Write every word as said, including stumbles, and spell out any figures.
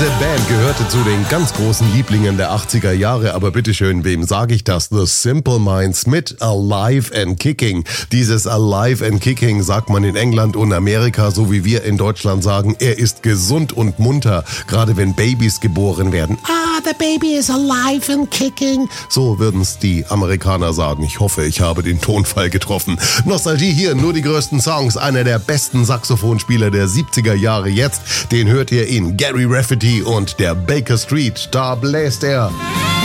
Diese Band gehörte zu den ganz großen Lieblingen der achtziger Jahre, aber bitteschön, wem sage ich das? The Simple Minds mit Alive and Kicking. Dieses Alive and Kicking sagt man in England und Amerika, so wie wir in Deutschland sagen, er ist gesund und munter, gerade wenn Babys geboren werden. Ah, the baby is alive and kicking. So würden es die Amerikaner sagen. Ich hoffe, ich habe den Tonfall getroffen. Nostalgie hier, nur die größten Songs. Einer der besten Saxophonspieler der siebziger Jahre jetzt. Den hört ihr in Gary Rafferty und der Baker Street. Da bläst er.